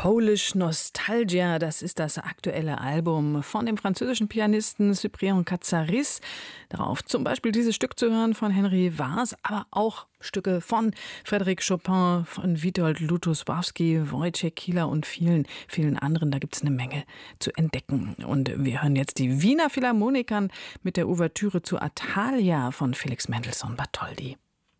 Polish Nostalgia, das ist das aktuelle Album von dem französischen Pianisten Cyprien Katsaris. Darauf zum Beispiel dieses Stück zu hören von Henry Vars, aber auch Stücke von Frédéric Chopin, von Witold Lutosławski, Wojciech Kiela und vielen, vielen anderen. Da gibt es eine Menge zu entdecken. Und wir hören jetzt die Wiener Philharmonikern mit der Ouvertüre zu Athalia von Felix Mendelssohn Bartholdy.